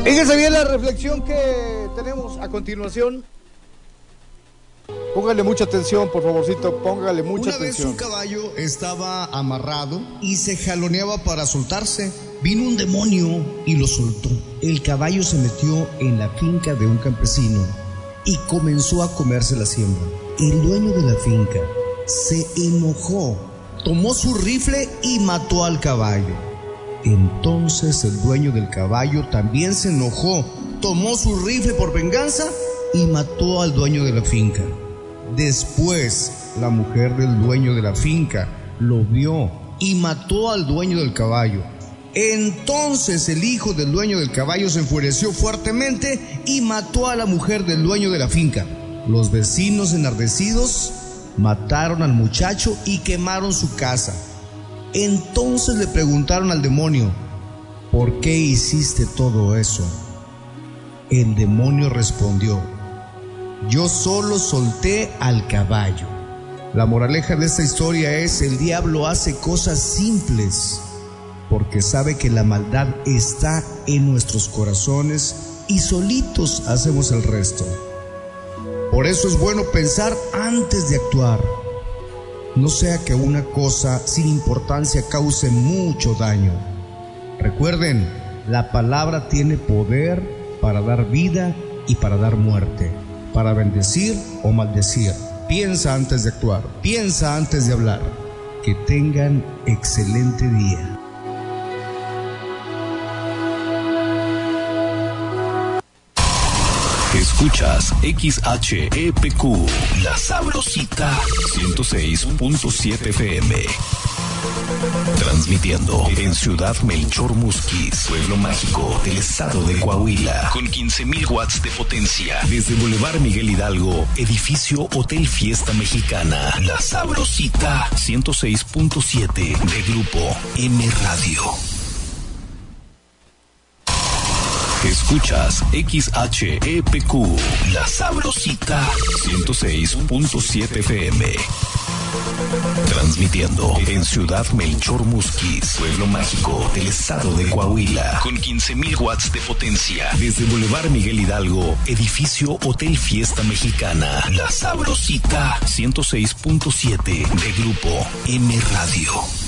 Fíjense bien la reflexión que tenemos a continuación. Póngale mucha atención, por favorcito, póngale mucha atención. Una vez un caballo estaba amarrado y se jaloneaba para soltarse. Vino un demonio y lo soltó. El caballo se metió en la finca de un campesino y comenzó a comerse la siembra. El dueño de la finca se enojó, tomó su rifle y mató al caballo. Entonces el dueño del caballo también se enojó, tomó su rifle por venganza y mató al dueño de la finca. Después, la mujer del dueño de la finca lo vio y mató al dueño del caballo. Entonces el hijo del dueño del caballo se enfureció fuertemente y mató a la mujer del dueño de la finca. Los vecinos enardecidos mataron al muchacho y quemaron su casa. Entonces le preguntaron al demonio: ¿por qué hiciste todo eso? El demonio respondió: yo solo solté al caballo. La moraleja de esta historia es: el diablo hace cosas simples porque sabe que la maldad está en nuestros corazones y solitos hacemos el resto. Por eso es bueno pensar antes de actuar. No sea que una cosa sin importancia cause mucho daño. Recuerden, la palabra tiene poder para dar vida y para dar muerte, para bendecir o maldecir. Piensa antes de actuar, piensa antes de hablar. Que tengan excelente día. Escuchas XHEPQ, La Sabrosita, 106.7 FM. Transmitiendo en Ciudad Melchor Musquis, pueblo mágico del estado de Coahuila, con 15,000 watts de potencia. Desde Boulevard Miguel Hidalgo, edificio Hotel Fiesta Mexicana. La Sabrosita, 106.7 de Grupo M Radio. Escuchas XHEPQ, La Sabrosita, 106.7 FM. Transmitiendo en Ciudad Melchor Musquis, pueblo mágico del estado de Coahuila, con 15,000 watts de potencia. Desde Boulevard Miguel Hidalgo, edificio Hotel Fiesta Mexicana. La Sabrosita, 106.7 de Grupo M Radio.